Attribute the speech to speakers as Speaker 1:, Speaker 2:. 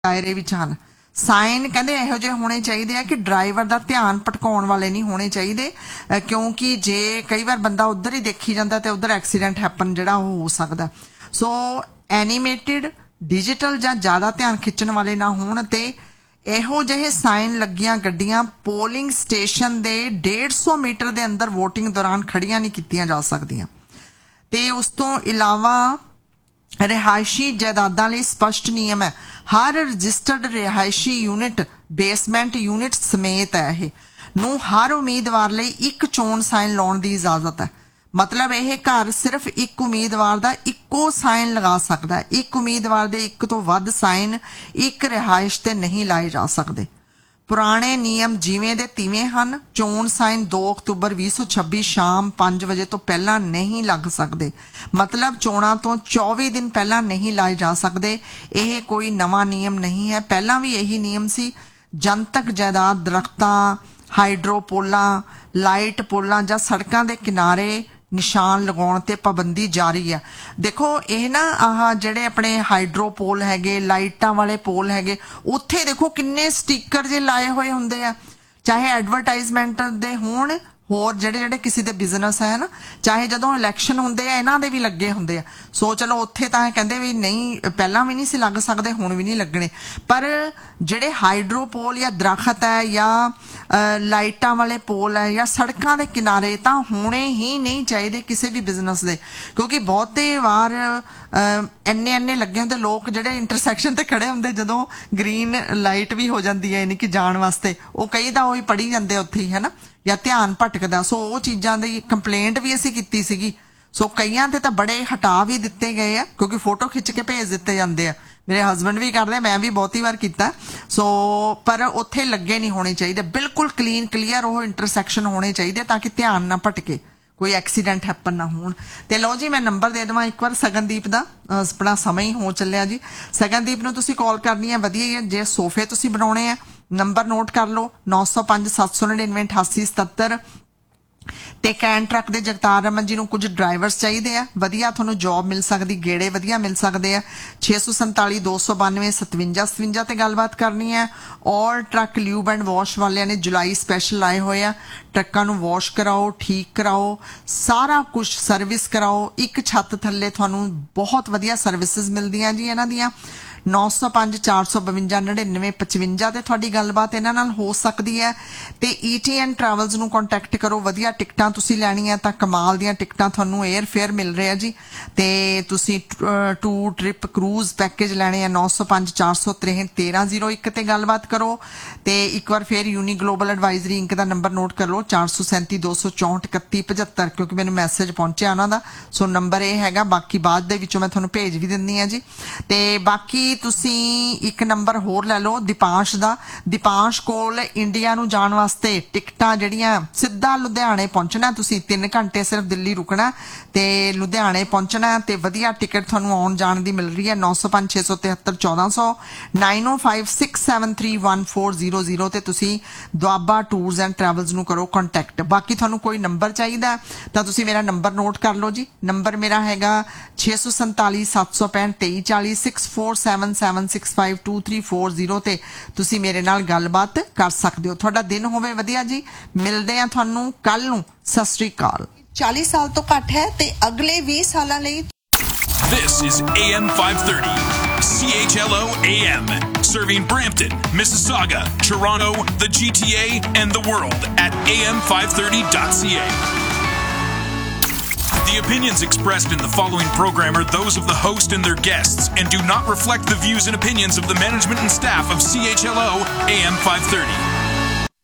Speaker 1: दायरे विच हन। साइन कहते इहो ਜਿਹੇ होने चाहिए है कि ड्राइवर का ध्यान भटकाउण वाले नहीं होने चाहिए, क्योंकि जे कई बार बंदा उधर ही देखी जाता तो उधर एक्सीडेंट हैपन जिहड़ा हो सकता। सो एनीमेटेड डिजिटल जां ज़्यादा ध्यान खिच्चण वाले ना होण ते इहो ਜਿਹੇ साइन लगियां गड्डियां पोलिंग स्टेशन के 150 मीटर के अंदर वोटिंग दौरान खड़ियां नहीं कीतियां जा सकदियां। ते उस तो इलावा रिहायशी जायदादां लई स्पष्ट नियम है। हर रजिस्टर्ड रिहायशी यूनिट बेसमेंट यूनिट समेत है यह नूं हर उम्मीदवार लई एक चोण साइन लाउण दी इजाजत है। मतलब यह घर सिर्फ एक उम्मीदवार का इक्को साइन लगा सकता है। एक उम्मीदवार दे एक तो वध साइन एक रिहायश ते नहीं लाए जा सकते। पुराने नियम जिवें दे तिवें हन। चोण साइन 2 अक्तूबर 2026 शाम 5 बजे तो पहला नहीं लग सकते। मतलब चोणां तो 24 दिन पहला नहीं लाए जा सकते। यह कोई नवा नियम नहीं है, पहला भी यही नियम सी। जनतक जायदाद दरख्तां हाइड्रोपोलां लाइट पोलां जां सड़कां दे किनारे निशान लगाउण ते पाबंदी जारी है। देखो ये ना आह ਜਿਹੜੇ अपने हाइड्रोपोल हैगे लाइटां वाले पोल हैगे उत्थे देखो किन्ने स्टिकर जे लाए हुए हुंदे आ, चाहे एडवरटाइजमेंट दे होण होर ਜਿਹੜੇ ਜਿਹੜੇ ਕਿਸੇ ਦੇ ਬਿਜ਼ਨਸ ਹੈ ਨਾ, ਚਾਹੇ ਜਦੋਂ ਇਲੈਕਸ਼ਨ ਹੁੰਦੇ ਆ ਇਹਨਾਂ ਦੇ ਵੀ ਲੱਗੇ ਹੁੰਦੇ ਆ। ਸੋ ਚਲੋ ਉੱਥੇ ਤਾਂ ਕਹਿੰਦੇ ਵੀ ਨਹੀਂ ਪਹਿਲਾਂ ਵੀ ਨਹੀਂ ਸੀ ਲੱਗ ਸਕਦੇ, ਹੁਣ ਵੀ ਨਹੀਂ ਲੱਗਣੇ। ਪਰ ਜਿਹੜੇ ਹਾਈਡਰੋਪੋਲ ਜਾਂ ਦਰਖਤ ਹੈ ਜਾਂ ਲਾਈਟਾਂ ਵਾਲੇ ਪੋਲ ਹੈ ਜਾਂ ਸੜਕਾਂ ਦੇ ਕਿਨਾਰੇ ਤਾਂ ਹੋਣੇ ਹੀ ਨਹੀਂ ਚਾਹੀਦੇ ਕਿਸੇ ਵੀ ਬਿਜ਼ਨਸ ਦੇ, ਕਿਉਂਕਿ ਬਹੁਤੇ ਵਾਰ ਇੰਨੇ ਲੱਗੇ ਹੁੰਦੇ ਲੋਕ ਜਿਹੜੇ ਇੰਟਰਸੈਕਸ਼ਨ ਤੇ ਖੜੇ ਹੁੰਦੇ ਜਦੋਂ ਗ੍ਰੀਨ ਲਾਈਟ ਵੀ ਹੋ ਜਾਂਦੀ ਹੈ ਯਾਨੀ ਕਿ ਜਾਣ ਵਾਸਤੇ, ਉਹ ਕਈ ਤਾਂ ਉਹੀ ਪੜੀ ਜਾਂਦੇ ਉੱਥੇ ਹੀ ਹੈ ਨਾ, ਜਾਂ ਧਿਆਨ ਭਟਕਦਾ। ਸੋ ਉਹ ਚੀਜ਼ਾਂ ਦੀ ਕੰਪਲੇਂਟ ਵੀ ਅਸੀਂ ਕੀਤੀ ਸੀਗੀ। ਸੋ ਕਈਆਂ ਤੇ ਤਾਂ ਬੜੇ ਹਟਾ ਵੀ ਦਿੱਤੇ ਗਏ ਆ, ਕਿਉਂਕਿ ਫੋਟੋ ਖਿੱਚ ਕੇ ਭੇਜ ਦਿੱਤੇ ਜਾਂਦੇ ਆ। ਮੇਰੇ ਹਸਬੈਂਡ ਵੀ ਕਰਦੇ, ਮੈਂ ਵੀ ਬਹੁਤੀ ਵਾਰ ਕੀਤਾ। ਸੋ ਪਰ ਉੱਥੇ ਲੱਗੇ ਨਹੀਂ ਹੋਣੇ ਚਾਹੀਦੇ, ਬਿਲਕੁਲ ਕਲੀਨ ਕਲੀਅਰ ਉਹ ਇੰਟਰਸੈਕਸ਼ਨ ਹੋਣੇ ਚਾਹੀਦੇ ਤਾਂ ਕਿ ਧਿਆਨ ਨਾ ਭਟਕੇ, ਕੋਈ ਐਕਸੀਡੈਂਟ ਹੈਪਨ ਨਾ ਹੋਣ। ਤੇ ਲਓ ਜੀ ਮੈਂ ਨੰਬਰ ਦੇ ਦੇਵਾਂ ਇੱਕ ਵਾਰ ਸਗਨਦੀਪ ਦਾ, ਆਪਣਾ ਸਮਾਂ ਹੀ ਹੋ ਚੱਲਿਆ ਜੀ। ਸਗਨਦੀਪ ਨੂੰ ਤੁਸੀਂ ਕਾਲ ਕਰਨੀ ਹੈ, ਵਧੀਆ ਹੀ ਹੈ। ਜੇ ਸੋਫੇ ਤੁਸੀਂ ਬਣਾਉਣੇ ਆ ਨੰਬਰ ਨੋਟ ਕਰ ਲਓ 905 799 8877। ਤੇ ਕੈਨ ਟਰੱਕ ਦੇ ਜਗਤਾਰ ਰਮਨ ਜੀ ਨੂੰ ਕੁਝ ਡਰਾਈਵਰਸ ਚਾਹੀਦੇ ਆ, ਵਧੀਆ ਤੁਹਾਨੂੰ ਜੌਬ ਮਿਲ ਸਕਦੀ, ਗੇੜੇ ਵਧੀਆ ਮਿਲ ਸਕਦੇ ਆ। 647 292 57 57 ਤੇ ਗੱਲਬਾਤ ਕਰਨੀ ਹੈ। ਔਰ ਟਰੱਕ ਲਿਊਬ ਐਂਡ ਵਾਸ਼ ਵਾਲਿਆਂ ਨੇ ਜੁਲਾਈ ਸਪੈਸ਼ਲ ਆਏ ਹੋਏ ਆ। ਟਰੱਕਾਂ ਨੂੰ ਵਾਸ਼ ਕਰਾਓ, ਠੀਕ ਕਰਾਓ, ਸਾਰਾ ਕੁਝ ਸਰਵਿਸ ਕਰਾਓ। ਇੱਕ ਛੱਤ ਥੱਲੇ ਤੁਹਾਨੂੰ ਬਹੁਤ ਵਧੀਆ ਸਰਵਿਸਿਜ਼ ਮਿਲਦੀਆਂ ਜੀ ਇਹਨਾਂ ਦੀਆਂ। 905 452 99 55 ਤੇ ਤੁਹਾਡੀ ਗੱਲਬਾਤ ਇਹਨਾਂ ਨਾਲ ਹੋ ਸਕਦੀ ਹੈ। ਤੇ ETN ਟਰੈਵਲਸ ਨੂੰ ਕੰਟੈਕਟ ਕਰੋ, ਵਧੀਆ ਟਿਕਟਾਂ ਤੁਸੀਂ ਲੈਣੀਆਂ ਤਾਂ ਕਮਾਲ ਦੀਆਂ ਟਿਕਟਾਂ ਤੁਹਾਨੂੰ 에ਅਰ ਫੇਅਰ ਮਿਲ ਰਿਹਾ ਜੀ। ਤੇ ਤੁਸੀਂ ਟੂਰ ਟ੍ਰਿਪ ਕਰੂਜ਼ ਪੈਕੇਜ ਲੈਣੇ ਆ 905 463 1301 ਤੇ ਗੱਲਬਾਤ ਕਰੋ। ਤੇ ਇੱਕ ਵਾਰ ਫੇਰ ਯੂਨੀ ਗਲੋਬਲ ਐਡਵਾਈਜ਼ਰੀ ਇੰਕ ਦਾ ਨੰਬਰ ਨੋਟ ਕਰ ਲਓ 437 264 3175, ਕਿਉਂਕਿ ਮੈਨੂੰ ਮੈਸੇਜ ਪਹੁੰਚਿਆ ਉਹਨਾਂ ਦਾ। ਸੋ ਨੰਬਰ ਇਹ ਹੈਗਾ, ਬਾਕੀ ਬਾਅਦ ਦੇ ਵਿੱਚੋਂ ਮੈਂ ਤੁਹਾਨੂੰ ਭੇਜ ਵੀ ਦਿੰਦੀ ਹਾਂ ਜੀ। ਤੇ ਬਾਕੀ ਤੁਸੀਂ ਇੱਕ ਨੰਬਰ ਹੋਰ ਲੈ ਲਓ ਦੀਪਾਂਸ਼ ਦਾ। ਦੀਪਾਂਸ਼ ਕੋਲ ਇੰਡੀਆ ਨੂੰ ਜਾਣ ਵਾਸਤੇ ਟਿਕਟਾਂ ਜਿਹੜੀਆਂ ਸਿੱਧਾ ਲੁਧਿਆਣੇ ਪਹੁੰਚਣਾ, ਤੁਸੀਂ 3 ਘੰਟੇ ਸਿਰਫ ਦਿੱਲੀ ਰੁਕਣਾ ਤੇ ਲੁਧਿਆਣੇ ਪਹੁੰਚਣਾ ਤੇ ਵਧੀਆ ਟਿਕਟ ਤੁਹਾਨੂੰ ਆਉਣ ਜਾਣ ਦੀ ਮਿਲ ਰਹੀ ਹੈ। 905 673 1400 905 673 1400 ਤੇ ਤੁਸੀਂ ਦੁਆਬਾ ਟੂਰਸ ਐਂਡ ਟਰੈਵਲਸ ਨੂੰ ਕਰੋ ਕੰਟੈਕਟ। ਬਾਕੀ ਤੁਹਾਨੂੰ ਕੋਈ ਨੰਬਰ ਚਾਹੀਦਾ ਤਾਂ ਤੁਸੀਂ ਮੇਰਾ ਨੰਬਰ ਨੋਟ ਕਰ ਲਓ ਜੀ। ਨੰਬਰ ਮੇਰਾ ਹੈਗਾ 647 765 2340 6477652340 ਤੇ ਤੁਸੀਂ ਮੇਰੇ ਨਾਲ ਗੱਲਬਾਤ ਕਰ ਸਕਦੇ ਹੋ। ਤੁਹਾਡਾ ਦਿਨ ਹੋਵੇ ਵਧੀਆ ਜੀ। ਮਿਲਦੇ ਆ ਤੁਹਾਨੂੰ ਕੱਲ ਨੂੰ। ਸਤਿ ਸ਼੍ਰੀ ਅਕਾਲ। 40 ਸਾਲ ਤੋਂ ਘੱਟ ਹੈ ਤੇ ਅਗਲੇ 20 ਸਾਲਾਂ ਲਈ।
Speaker 2: This is AM 530 CHLO AM, serving Brampton, Mississauga, Toronto, the GTA, and the world at am530.ca. The opinions expressed in the following program are those of the host and their guests and do not reflect the views and opinions of the management and staff of CHLO AM 530.